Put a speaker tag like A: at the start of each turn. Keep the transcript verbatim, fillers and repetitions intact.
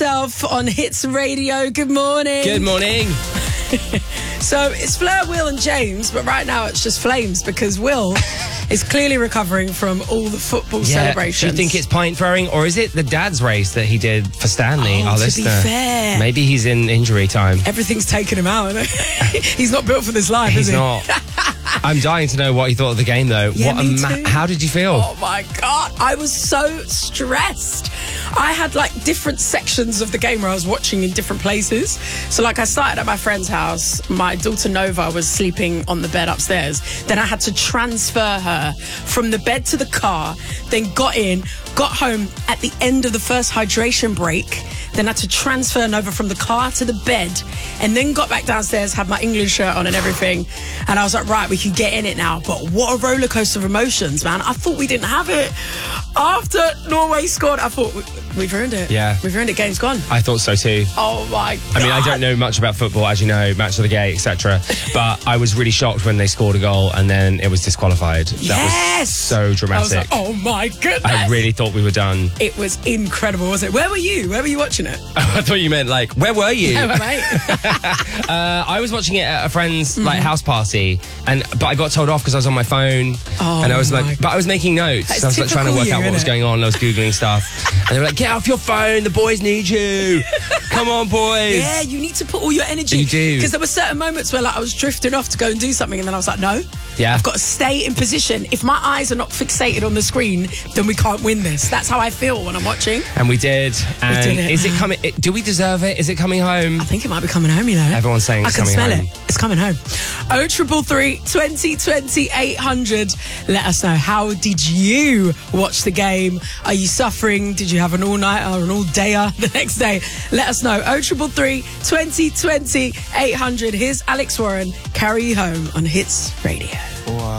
A: yourself on Hits Radio. Good morning.
B: Good morning.
A: So it's Fleur, Will and James, but right now it's just Flames because Will is clearly recovering from all the football
B: Yeah.
A: celebrations.
B: Do you think it's pint throwing, or is it the dad's race that he did for Stanley,
A: Oh,
B: our
A: to be
B: listener?
A: fair.
B: Maybe he's in injury time.
A: Everything's taken him out. He's not built for this life,
B: He's
A: is he?
B: not. I'm dying to know what he thought of the game, though.
A: Yeah,
B: what
A: me
B: a
A: too.
B: How did you feel?
A: Oh my God, I was so stressed. I had like different sections of the game where I was watching in different places. So like I started at my friend's house. My daughter Nova was sleeping on the bed upstairs. Then I had to transfer her from the bed to the car, then got in, got home at the end of the first hydration break. Then I had to transfer Nova from the car to the bed, and then got back downstairs, had my English shirt on and everything. And I was like, right, we can get in it now. But what a roller coaster of emotions, man. I thought we didn't have it. After Norway scored, I thought, we've ruined it.
B: Yeah.
A: We've ruined it. Game's gone.
B: I thought so too.
A: Oh my God.
B: I mean, I don't know much about football, as you know, match of the day, et cetera. But I was really shocked when they scored a goal and then it was disqualified. That
A: Yes.
B: was so
A: I was
B: dramatic.
A: like, oh my goodness.
B: I really thought we were done.
A: It was incredible, wasn't it? Where were you? Where were you watching it?
B: I thought you meant like, where were you?
A: Oh, mate.
B: Uh, I was watching it at a friend's like house party, and but I got told off because I was on my phone,
A: Oh,
B: and I was
A: my
B: like, but I was making notes.
A: That's
B: So I was like trying to
A: typical
B: work
A: you,
B: out what was
A: innit?
B: going on. I was googling stuff, and they were like, "Get off your phone! The boys need you. Come on, boys."
A: Yeah, you need to put all your energy.
B: You do.
A: Because there were certain moments where like I was drifting off to go and do something, and then I was like, no.
B: Yeah.
A: I've got to stay in position. If my eyes are not fixated on the screen, then we can't win this. That's how I feel when I'm watching.
B: And we did. And
A: did it.
B: is it coming? it- Do we deserve it? Is it coming home?
A: I think it might be coming home, you know.
B: Everyone's saying
A: I
B: it's
A: can
B: coming
A: smell
B: home.
A: it. It's coming home. Oh triple three twenty twenty eight hundred. Let us know. How did you watch the game? Are you suffering? Did you have an all nighter or an all dayer the next day? Let us know. Oh triple three twenty twenty eight hundred. Here's Alex Warren. Carry you home on Hits Radio.
B: Wow.